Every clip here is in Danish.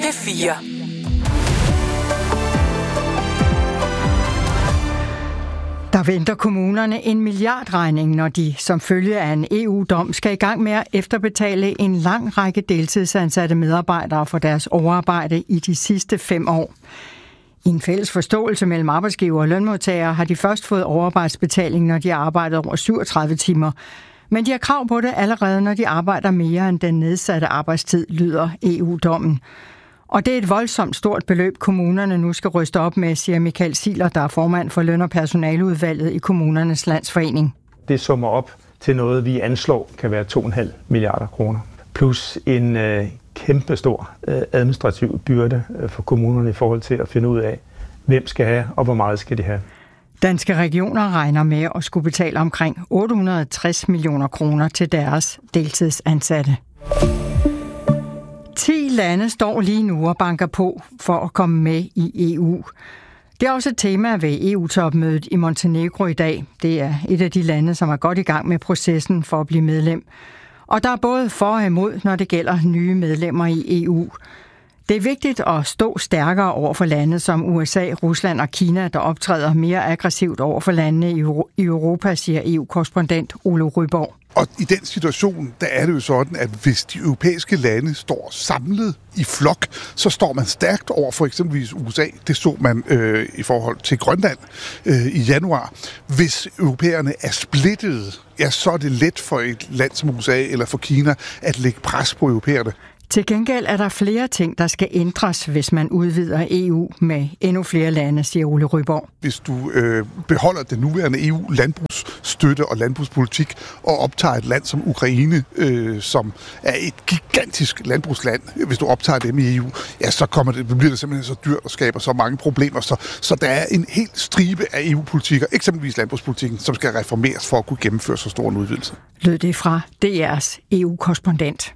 P4. Der venter kommunerne en milliardregning, når de som følge af en EU-dom skal i gang med at efterbetale en lang række deltidsansatte medarbejdere for deres overarbejde i de sidste 5 år. I en fælles forståelse mellem arbejdsgiver og lønmodtagere har de først fået overarbejdsbetaling, når de har arbejdet over 37 timer. Men de har krav på det allerede, når de arbejder mere end den nedsatte arbejdstid, lyder EU-dommen. Og det er et voldsomt stort beløb, kommunerne nu skal ryste op med, siger Michael Ziegler, der er formand for løn- og personaleudvalget i Kommunernes Landsforening. Det summer op til noget, vi anslår kan være 2,5 milliarder kroner. Plus en kæmpestor administrativ byrde for kommunerne i forhold til at finde ud af, hvem skal have og hvor meget skal de have. Danske regioner regner med at skulle betale omkring 860 millioner kroner til deres deltidsansatte. 10 lande står lige nu og banker på for at komme med i EU. Det er også et tema ved EU-topmødet i Montenegro i dag. Det er et af de lande, som er godt i gang med processen for at blive medlem. Og der er både for og imod, når det gælder nye medlemmer i EU. Det er vigtigt at stå stærkere over for lande som USA, Rusland og Kina, der optræder mere aggressivt over for landene i Europa, siger EU-korrespondent Ole Ryborg. Og i den situation, der er det jo sådan, at hvis de europæiske lande står samlet i flok, så står man stærkt over for eksempelvis USA. Det så man i forhold til Grønland i januar. Hvis europæerne er splittede, ja, så er det let for et land som USA eller for Kina at lægge pres på europæerne. Til gengæld er der flere ting, der skal ændres, hvis man udvider EU med endnu flere lande, siger Ole Ryborg. Hvis du beholder den nuværende EU-landbrugsstøtte og landbrugspolitik og optager et land som Ukraine, som er et gigantisk landbrugsland, hvis du optager dem i EU, ja, så bliver det simpelthen så dyrt og skaber så mange problemer. Så der er en hel stribe af EU-politikker, eksempelvis landbrugspolitikken, som skal reformeres for at kunne gennemføre så stor en udvidelse. Lød det fra DR's EU-korrespondent.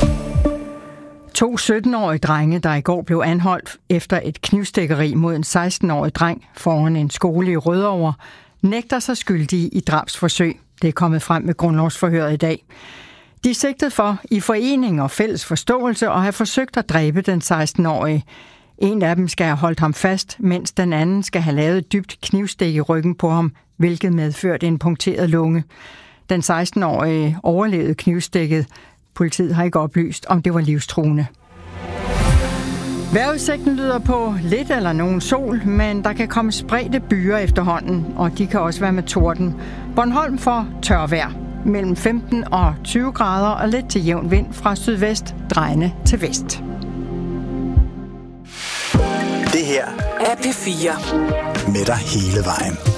2 17-årige drenge, der i går blev anholdt efter et knivstikkeri mod en 16-årig dreng foran en skole i Rødovre, nægter sig skyldige i drabsforsøg. Det er kommet frem med grundlovsforhøret i dag. De er sigtet for i forening og fælles forståelse at have forsøgt at dræbe den 16-årige. En af dem skal have holdt ham fast, mens den anden skal have lavet et dybt knivstik i ryggen på ham, hvilket medførte en punkteret lunge. Den 16-årige overlevede knivstikket. Politiet har ikke oplyst, om det var livstruende. Vejrudsigten lyder på lidt eller nogen sol, men der kan komme spredte byer efterhånden, og de kan også være med torden. Bornholm får tørvejr mellem 15 og 20 grader og lidt til jævn vind fra sydvest, drejende til vest. Det her er P4. Med dig hele vejen.